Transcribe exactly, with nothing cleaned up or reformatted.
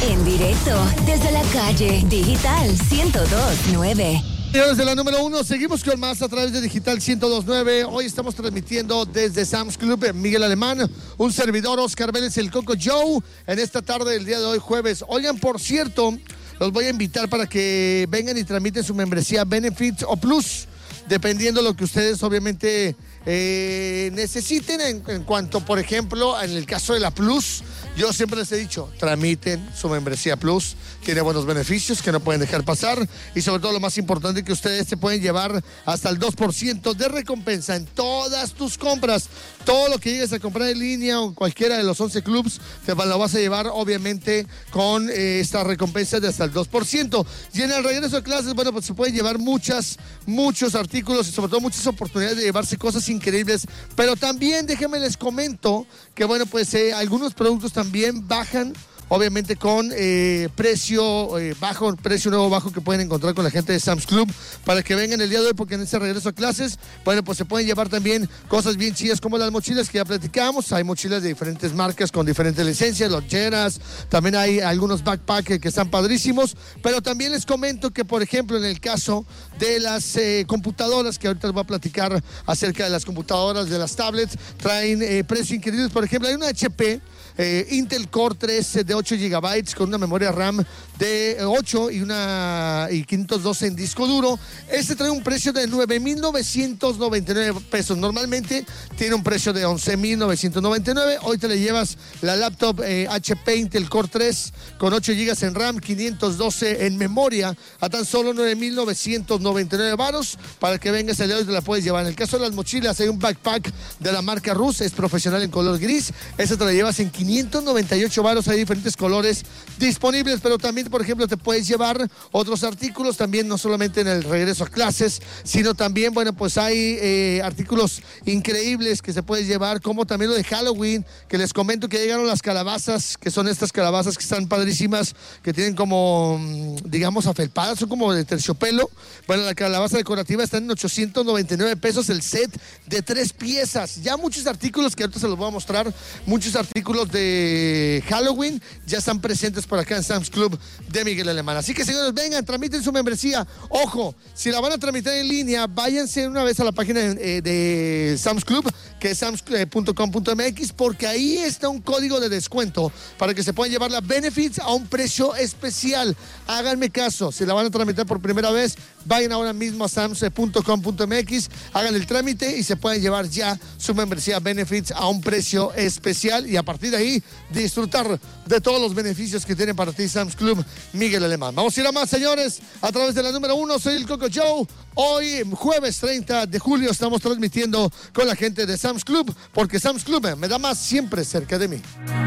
En directo desde la calle Digital ciento dos punto nueve. Señores de la número uno, seguimos con más a través de Digital ciento dos punto nueve. Hoy estamos transmitiendo desde Sam's Club, Miguel Alemán, un servidor, Oscar Vélez, el Coco Joe, en esta tarde del día de hoy, jueves. Oigan, por cierto, los voy a invitar para que vengan y tramiten su membresía Benefits o Plus, dependiendo de lo que ustedes obviamente eh, necesiten en, en cuanto, por ejemplo, en el caso de la Plus, yo siempre les he dicho, tramiten su membresía Plus, tiene buenos beneficios que no pueden dejar pasar y sobre todo lo más importante que ustedes se pueden llevar hasta el dos por ciento de recompensa en todas tus compras. Todo lo que llegues a comprar en línea o en cualquiera de los once clubs, te lo vas a llevar obviamente con eh, esta recompensa de hasta el dos por ciento. Y en el regreso de clases, bueno, pues se pueden llevar muchas, muchos artículos y sobre todo muchas oportunidades de llevarse cosas increíbles. Pero también déjenme les comento que bueno, pues eh, algunos productos también bajan, obviamente con eh, precio eh, bajo, precio nuevo bajo que pueden encontrar con la gente de Sam's Club para que vengan el día de hoy, porque en este regreso a clases, bueno, pues se pueden llevar también cosas bien chidas como las mochilas que ya platicamos. Hay mochilas de diferentes marcas con diferentes licencias, loncheras, también hay algunos backpacks que están padrísimos, pero también les comento que, por ejemplo, en el caso de las eh, computadoras, que ahorita les voy a platicar acerca de las computadoras, de las tablets, traen eh, precios increíbles. Por ejemplo, hay una H P Eh, Intel Core tres de ocho gigabytes con una memoria RAM de ocho y una y quinientos doce en disco duro. Este trae un precio de nueve mil novecientos noventa y nueve pesos. Normalmente tiene un precio de once mil novecientos noventa y nueve. Hoy te le llevas la laptop eh, H P Intel Core tres con ocho gigas en RAM, quinientos doce en memoria a tan solo nueve mil novecientos noventa y nueve varos para que vengas el día de hoy, te la puedes llevar. En el caso de las mochilas hay un backpack de la marca Rus, es profesional en color gris. Ese te la llevas en quinientos noventa y ocho varos, hay diferentes colores disponibles, pero también, por ejemplo, te puedes llevar otros artículos también, no solamente en el regreso a clases, sino también, bueno, pues hay eh, artículos increíbles que se puede llevar, como también lo de Halloween, que les comento que llegaron las calabazas, que son estas calabazas que están padrísimas, que tienen como, digamos, afelpadas, son como de terciopelo. Bueno, la calabaza decorativa está en ochocientos noventa y nueve pesos el set de tres piezas. Ya muchos artículos que ahorita se los voy a mostrar, muchos artículos de Halloween ya están presentes por acá en Sam's Club de Miguel Alemán. Así que, señores, vengan, tramiten su membresía. Ojo, si la van a tramitar en línea, váyanse una vez a la página de, de Sam's Club, que es sams punto com punto m x, porque ahí está un código de descuento para que se puedan llevar la Benefits a un precio especial. Háganme caso, si la van a tramitar por primera vez, vayan ahora mismo a sams punto com punto m x, hagan el trámite y se pueden llevar ya su membresía Benefits a un precio especial y a partir de ahí disfrutar de todos los beneficios que tiene para ti Sam's Club Miguel Alemán. Vamos a ir a más, señores, a través de la número uno. Soy el Coco Joe. Hoy, jueves treinta de julio, estamos transmitiendo con la gente de Sam's Club, porque Sam's Club me da más siempre cerca de mí.